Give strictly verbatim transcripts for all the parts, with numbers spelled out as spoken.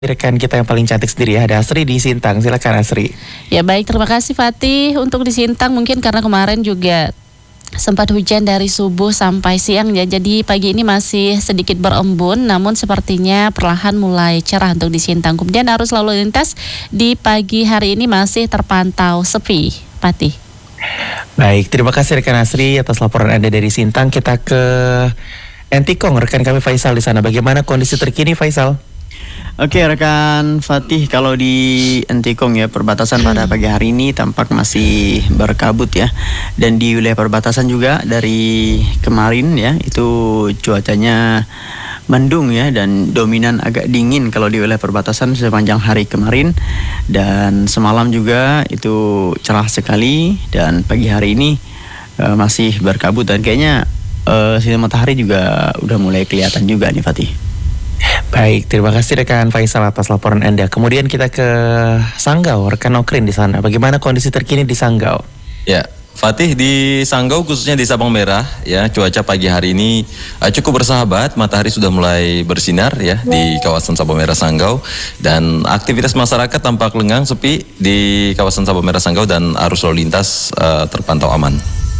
Rekan kita yang paling cantik sendiri ya, ada Asri di Sintang. Silakan Asri. Ya baik, terima kasih Fatih. Untuk di Sintang mungkin karena kemarin juga sempat hujan dari subuh sampai siang ya. Jadi pagi ini masih sedikit berembun, namun sepertinya perlahan mulai cerah untuk di Sintang. Kemudian arus lalu lintas di pagi hari ini masih terpantau sepi, Fatih. Baik, terima kasih rekan Asri atas laporan Anda dari Sintang. Kita ke Entikong, rekan kami Faisal di sana. Bagaimana kondisi terkini, Faisal? Oke rekan Fatih, kalau di Entikong ya perbatasan pada pagi hari ini tampak masih berkabut ya. Dan di wilayah perbatasan juga dari kemarin ya itu cuacanya mendung ya dan dominan agak dingin kalau di wilayah perbatasan sepanjang hari kemarin. Dan semalam juga itu cerah sekali dan pagi hari ini uh, masih berkabut dan kayaknya uh, sinar matahari juga udah mulai kelihatan juga nih Fatih. Baik, terima kasih rekan Faisal atas laporan Anda. Kemudian kita ke Sanggau, rekan Okrin di sana. Bagaimana kondisi terkini di Sanggau? Ya, Fatih, di Sanggau khususnya di Sabang Merah ya, cuaca pagi hari ini uh, cukup bersahabat. Matahari sudah mulai bersinar ya di kawasan Sabang Merah Sanggau dan aktivitas masyarakat tampak lengang sepi di kawasan Sabang Merah Sanggau dan arus lalu lintas uh, terpantau aman.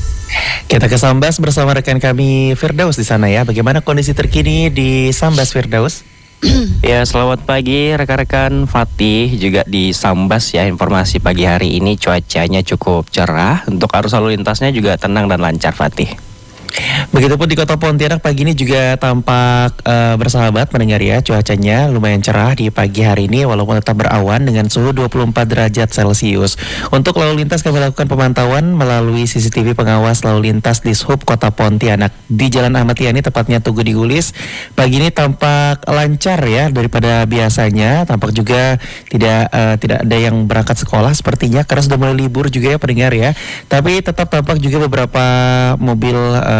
Kita ke Sambas bersama rekan kami Firdaus di sana ya. Bagaimana kondisi terkini di Sambas, Firdaus? Ya, selamat pagi rekan-rekan Fatih. Juga di Sambas ya, informasi pagi hari ini cuacanya cukup cerah. Untuk arus lalu lintasnya juga tenang dan lancar, Fatih. Begitupun di Kota Pontianak pagi ini juga tampak uh, bersahabat mendengar ya. Cuacanya lumayan cerah di pagi hari ini walaupun tetap berawan dengan suhu dua puluh empat derajat Celcius. Untuk lalu lintas kami lakukan pemantauan melalui C C T V pengawas lalu lintas di Dishub Kota Pontianak di Jalan Ahmad Yani, tepatnya Tugu di Gulis. Pagi ini tampak lancar ya daripada biasanya. Tampak juga tidak uh, tidak ada yang berangkat sekolah sepertinya karena sudah mulai libur juga ya pendengar ya. Tapi tetap tampak juga beberapa mobil uh,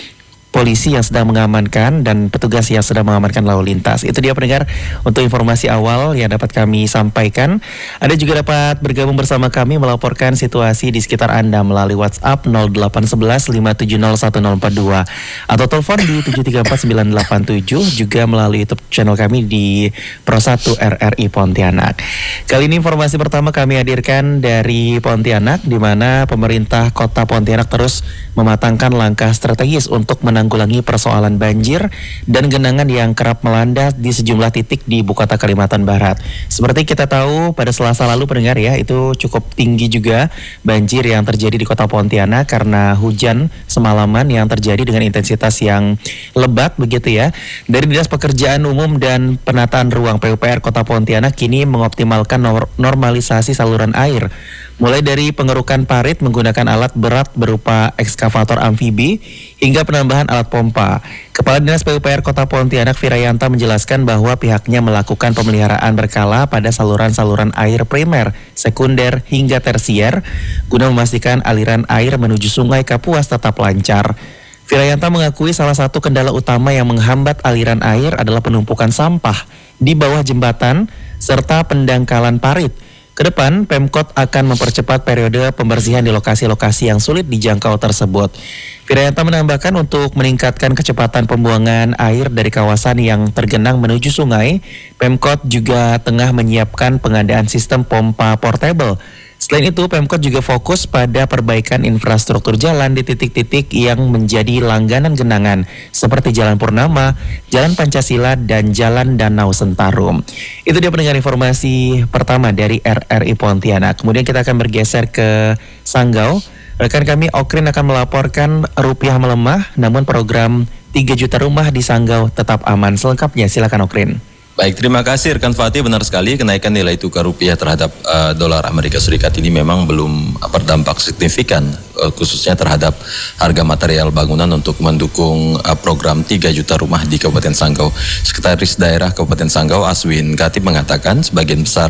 polisi yang sedang mengamankan dan petugas yang sedang mengamankan lalu lintas. Itu dia pendengar untuk informasi awal yang dapat kami sampaikan. Anda juga dapat bergabung bersama kami melaporkan situasi di sekitar Anda melalui WhatsApp nol delapan satu satu lima tujuh nol satu nol empat dua atau telepon di tujuh tiga empat sembilan delapan tujuh, juga melalui YouTube channel kami di Pro satu R R I Pontianak. Kali ini informasi pertama kami hadirkan dari Pontianak, di mana pemerintah Kota Pontianak terus mematangkan langkah strategis untuk menanggulangi persoalan banjir dan genangan yang kerap melanda di sejumlah titik di Ibu Kota Kalimantan Barat. Seperti kita tahu pada Selasa lalu pendengar ya, itu cukup tinggi juga banjir yang terjadi di Kota Pontianak karena hujan semalaman yang terjadi dengan intensitas yang lebat begitu ya. Dari Dinas Pekerjaan Umum dan Penataan Ruang P U P R Kota Pontianak kini mengoptimalkan normalisasi saluran air, mulai dari pengerukan parit menggunakan alat berat berupa ekskavator amfibi hingga penambahan alat pompa. Kepala Dinas P U P R Kota Pontianak Virayanta menjelaskan bahwa pihaknya melakukan pemeliharaan berkala pada saluran-saluran air primer, sekunder hingga tersier guna memastikan aliran air menuju Sungai Kapuas tetap lancar. Virayanta mengakui salah satu kendala utama yang menghambat aliran air adalah penumpukan sampah di bawah jembatan serta pendangkalan parit. Kedepan, Pemkot akan mempercepat periode pembersihan di lokasi-lokasi yang sulit dijangkau tersebut. Virayanta menambahkan untuk meningkatkan kecepatan pembuangan air dari kawasan yang tergenang menuju sungai, Pemkot juga tengah menyiapkan pengadaan sistem pompa portable. Selain itu, Pemkot juga fokus pada perbaikan infrastruktur jalan di titik-titik yang menjadi langganan genangan, seperti Jalan Purnama, Jalan Pancasila, dan Jalan Danau Sentarum. Itu dia pendengar informasi pertama dari R R I Pontianak. Kemudian kita akan bergeser ke Sanggau. Rekan kami Okrin akan melaporkan rupiah melemah, namun program tiga juta rumah di Sanggau tetap aman. Selengkapnya silakan Okrin. Baik, terima kasih rekan Fatih. Benar sekali, kenaikan nilai tukar rupiah terhadap uh, dolar Amerika Serikat ini memang belum berdampak signifikan, uh, khususnya terhadap harga material bangunan untuk mendukung uh, program tiga juta rumah di Kabupaten Sanggau. Sekretaris Daerah Kabupaten Sanggau Aswin Katib mengatakan sebagian besar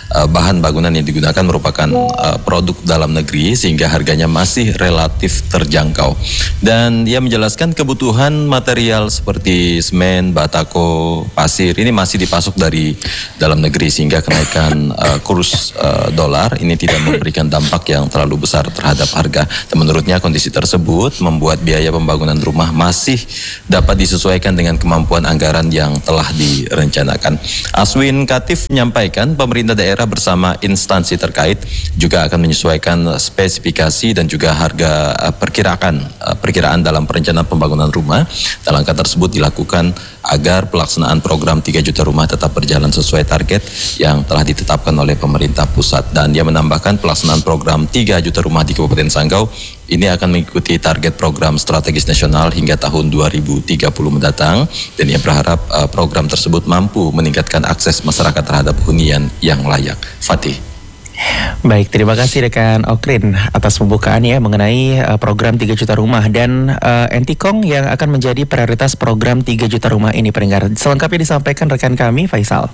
uh, bahan bangunan yang digunakan merupakan uh, produk dalam negeri sehingga harganya masih relatif terjangkau. Dan ia menjelaskan kebutuhan material seperti semen, batako, pasir ini masih dipasok dari dalam negeri sehingga kenaikan uh, kurs uh, dolar ini tidak memberikan dampak yang terlalu besar terhadap harga. Dan menurutnya kondisi tersebut membuat biaya pembangunan rumah masih dapat disesuaikan dengan kemampuan anggaran yang telah direncanakan. Aswin Katif menyampaikan pemerintah daerah bersama instansi terkait juga akan menyesuaikan spesifikasi dan juga harga uh, perkiraan uh, perkiraan dalam perencanaan pembangunan rumah. Dan langkah tersebut dilakukan agar pelaksanaan program tiga juta rumah tetap berjalan sesuai target yang telah ditetapkan oleh pemerintah pusat. Dan dia menambahkan pelaksanaan program tiga juta rumah di Kabupaten Sanggau ini akan mengikuti target program strategis nasional hingga tahun dua ribu tiga puluh mendatang, dan ia berharap uh, program tersebut mampu meningkatkan akses masyarakat terhadap hunian yang layak. Fatih. Baik, terima kasih rekan Okrin atas pembukaan ya mengenai uh, program tiga juta rumah dan uh, Entikong yang akan menjadi prioritas program tiga juta rumah ini pendengar. Selengkapnya disampaikan rekan kami Faisal.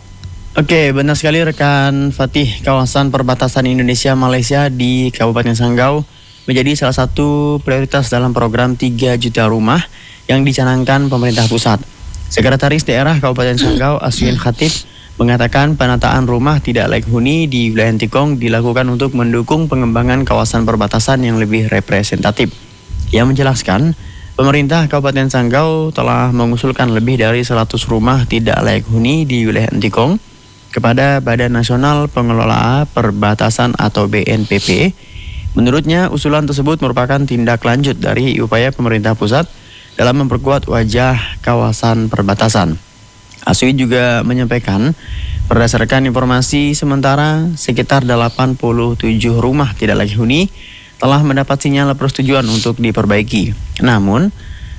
Oke, benar sekali rekan Fatih. Kawasan perbatasan Indonesia Malaysia di Kabupaten Sanggau menjadi salah satu prioritas dalam program tiga juta rumah yang dicanangkan pemerintah pusat. Sekretaris Daerah Kabupaten Sanggau Aswin Khatib mengatakan penataan rumah tidak layak huni di wilayah Entikong dilakukan untuk mendukung pengembangan kawasan perbatasan yang lebih representatif. Ia menjelaskan, pemerintah Kabupaten Sanggau telah mengusulkan lebih dari seratus rumah tidak layak huni di wilayah Entikong kepada Badan Nasional Pengelola Perbatasan atau B N P P. Menurutnya, usulan tersebut merupakan tindak lanjut dari upaya pemerintah pusat dalam memperkuat wajah kawasan perbatasan. Aswin juga menyampaikan, berdasarkan informasi sementara, sekitar delapan puluh tujuh rumah tidak layak huni telah mendapat sinyal persetujuan untuk diperbaiki. Namun,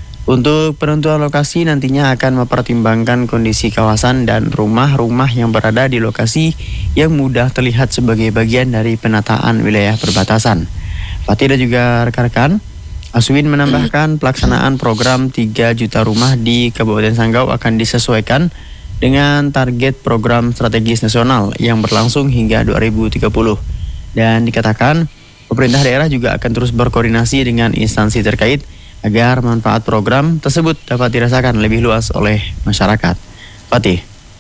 untuk penentuan lokasi nantinya akan mempertimbangkan kondisi kawasan dan rumah-rumah yang berada di lokasi yang mudah terlihat sebagai bagian dari penataan wilayah perbatasan. Fatih dan juga rekan-rekan, Aswin menambahkan pelaksanaan program tiga juta rumah di Kabupaten Sanggau akan disesuaikan dengan target program strategis nasional yang berlangsung hingga dua ribu tiga puluh. Dan dikatakan, pemerintah daerah juga akan terus berkoordinasi dengan instansi terkait agar manfaat program tersebut dapat dirasakan lebih luas oleh masyarakat. Fatih.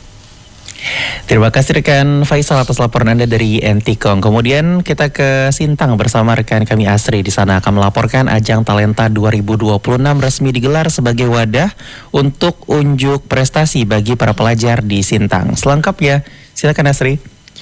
Terima kasih rekan Faisal atas laporan Anda dari Entikong. Kemudian kita ke Sintang bersama rekan kami Asri. Di sana akan melaporkan ajang talenta dua ribu dua puluh enam resmi digelar sebagai wadah untuk unjuk prestasi bagi para pelajar di Sintang. Selengkapnya silakan Asri.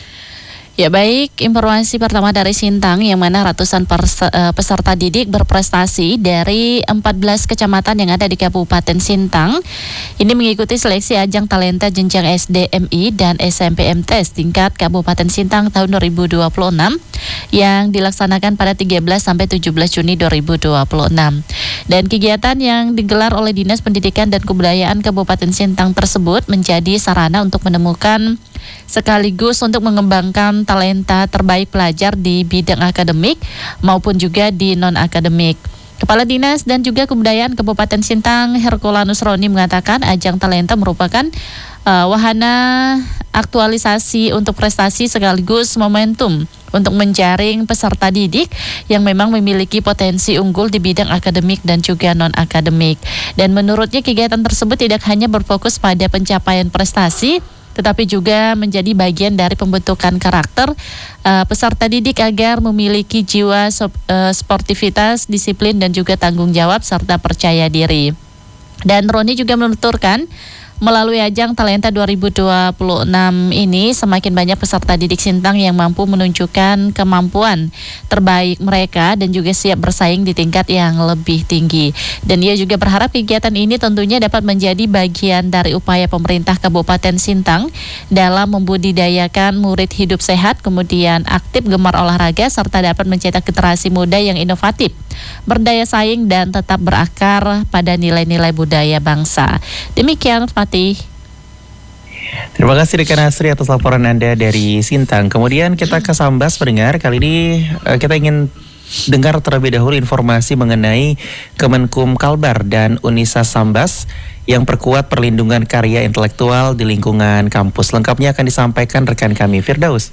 Ya baik, informasi pertama dari Sintang yang mana ratusan perse- peserta didik berprestasi dari empat belas kecamatan yang ada di Kabupaten Sintang ini mengikuti seleksi ajang talenta jenjang S D M I dan S M P M T S tingkat Kabupaten Sintang tahun dua ribu dua puluh enam yang dilaksanakan pada tiga belas sampai tujuh belas Juni dua ribu dua puluh enam. Dan kegiatan yang digelar oleh Dinas Pendidikan dan Kebudayaan Kabupaten Sintang tersebut menjadi sarana untuk menemukan sekaligus untuk mengembangkan talenta terbaik pelajar di bidang akademik maupun juga di non-akademik. Kepala Dinas dan juga Kebudayaan Kabupaten Sintang Herculanus Roni mengatakan ajang talenta merupakan uh, wahana aktualisasi untuk prestasi sekaligus momentum untuk menjaring peserta didik yang memang memiliki potensi unggul di bidang akademik dan juga non-akademik. Dan menurutnya kegiatan tersebut tidak hanya berfokus pada pencapaian prestasi, tetapi juga menjadi bagian dari pembentukan karakter uh, peserta didik agar memiliki jiwa sop, uh, sportivitas, disiplin dan juga tanggung jawab serta percaya diri. Dan Roni juga menuturkan, melalui ajang Talenta dua ribu dua puluh enam ini semakin banyak peserta didik Sintang yang mampu menunjukkan kemampuan terbaik mereka dan juga siap bersaing di tingkat yang lebih tinggi. Dan ia juga berharap kegiatan ini tentunya dapat menjadi bagian dari upaya pemerintah Kabupaten Sintang dalam membudidayakan murid hidup sehat, kemudian aktif, gemar olahraga, serta dapat mencetak generasi muda yang inovatif, berdaya saing dan tetap berakar pada nilai-nilai budaya bangsa. Demikian Fatih. Terima kasih rekan Asri atas laporan Anda dari Sintang. Kemudian kita ke Sambas pendengar. Kali ini uh, kita ingin dengar terlebih dahulu informasi mengenai Kemenkum Kalbar dan Unisa Sambas yang perkuat perlindungan karya intelektual di lingkungan kampus. Lengkapnya akan disampaikan rekan kami Firdaus.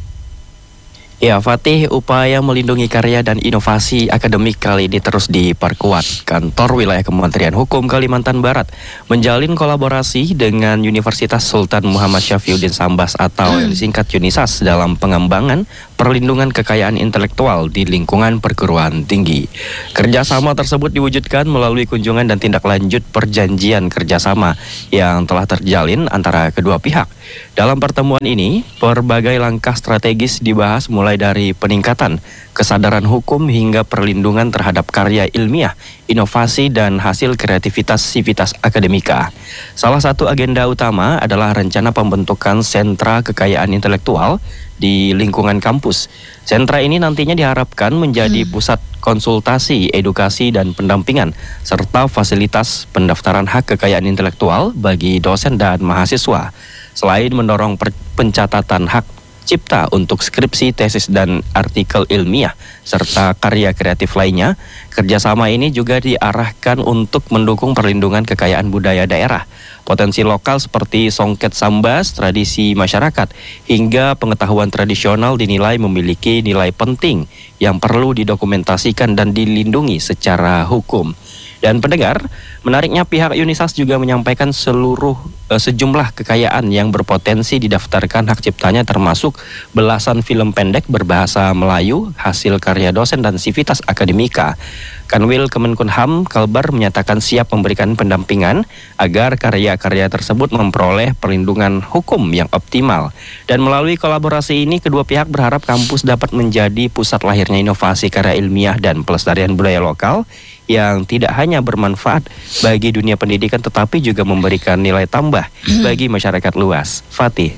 Ya, Fatih, upaya melindungi karya dan inovasi akademik kali ini terus diperkuat. Kantor Wilayah Kementerian Hukum Kalimantan Barat menjalin kolaborasi dengan Universitas Sultan Muhammad Syafriuddin Sambas atau yang disingkat Unisas dalam pengembangan perlindungan kekayaan intelektual di lingkungan perguruan tinggi. Kerjasama tersebut diwujudkan melalui kunjungan dan tindak lanjut perjanjian kerjasama yang telah terjalin antara kedua pihak. Dalam pertemuan ini, berbagai langkah strategis dibahas mulai dari peningkatan kesadaran hukum hingga perlindungan terhadap karya ilmiah, inovasi, dan hasil kreativitas sivitas akademika. Salah satu agenda utama adalah rencana pembentukan sentra kekayaan intelektual di lingkungan kampus. Sentra ini nantinya diharapkan menjadi pusat konsultasi, edukasi, dan pendampingan, serta fasilitas pendaftaran hak kekayaan intelektual bagi dosen dan mahasiswa. Selain mendorong pencatatan hak cipta untuk skripsi, tesis, dan artikel ilmiah, serta karya kreatif lainnya, kerjasama ini juga diarahkan untuk mendukung perlindungan kekayaan budaya daerah, potensi lokal seperti songket Sambas, tradisi masyarakat, hingga pengetahuan tradisional dinilai memiliki nilai penting yang perlu didokumentasikan dan dilindungi secara hukum. Dan pendengar, menariknya pihak Unisas juga menyampaikan seluruh eh, sejumlah kekayaan yang berpotensi didaftarkan hak ciptanya, termasuk belasan film pendek berbahasa Melayu hasil karya dosen dan sivitas akademika. Kanwil Kemenkumham Kalbar menyatakan siap memberikan pendampingan agar karya-karya tersebut memperoleh perlindungan hukum yang optimal. Dan melalui kolaborasi ini, kedua pihak berharap kampus dapat menjadi pusat lahirnya inovasi karya ilmiah dan pelestarian budaya lokal yang tidak hanya bermanfaat bagi dunia pendidikan tetapi juga memberikan nilai tambah bagi masyarakat luas. Fatih.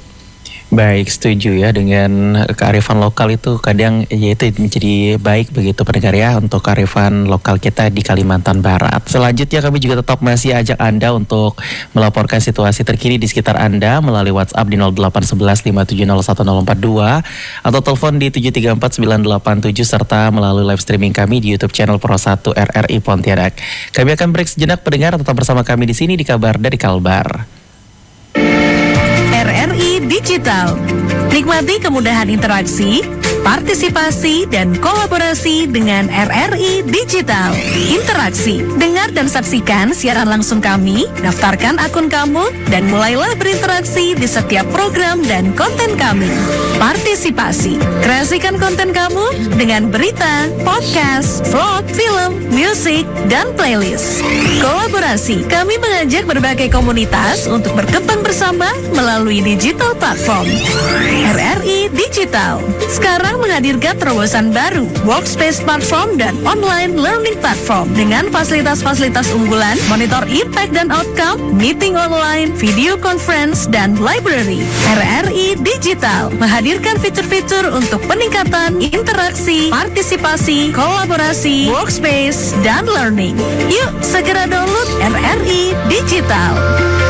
Baik, setuju ya dengan kearifan lokal itu kadang ya itu menjadi baik begitu pendengar ya untuk kearifan lokal kita di Kalimantan Barat. Selanjutnya kami juga tetap masih ajak Anda untuk melaporkan situasi terkini di sekitar Anda melalui WhatsApp di nol delapan satu satu lima tujuh nol satu nol empat dua atau telepon di tujuh tiga empat sembilan delapan tujuh serta melalui live streaming kami di YouTube channel Pro satu R R I Pontianak. Kami akan break sejenak pendengar, tetap bersama kami di sini di Kabar dari Kalbar. R R I Digital. Nikmati kemudahan interaksi, partisipasi, dan kolaborasi dengan R R I Digital. Interaksi, dengar dan saksikan siaran langsung kami, daftarkan akun kamu, dan mulailah berinteraksi di setiap program dan konten kami. Partisipasi, kreasikan konten kamu dengan berita, podcast, vlog, film, musik, dan playlist. Kolaborasi, kami mengajak berbagai komunitas untuk berkembang bersama melalui digital platform. R R I Digital sekarang menghadirkan terobosan baru, workspace platform dan online learning platform dengan fasilitas-fasilitas unggulan, monitor impact dan outcome, meeting online, video conference, dan library. R R I Digital menghadirkan fitur-fitur untuk peningkatan interaksi, partisipasi, kolaborasi, workspace, dan learning. Yuk segera download R R I Digital.